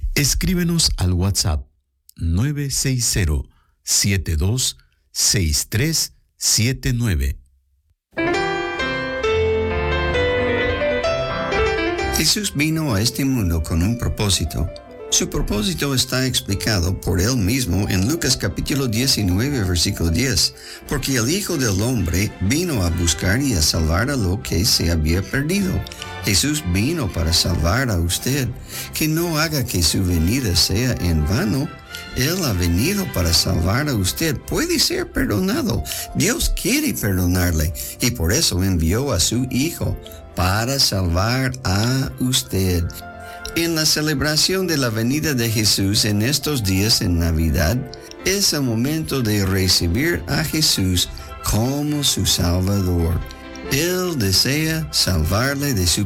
Escríbenos al WhatsApp 960-726379. Jesús vino a este mundo con un propósito. Su propósito está explicado por él mismo en Lucas capítulo 19, versículo 10, porque el Hijo del Hombre vino a buscar y a salvar a lo que se había perdido. Jesús vino para salvar a usted. Que no haga que su venida sea en vano. Él ha venido para salvar a usted. Puede ser perdonado. Dios quiere perdonarle y por eso envió a su Hijo para salvar a usted. En la celebración de la venida de Jesús en estos días en Navidad, es el momento de recibir a Jesús como su Salvador. Él desea salvarle de su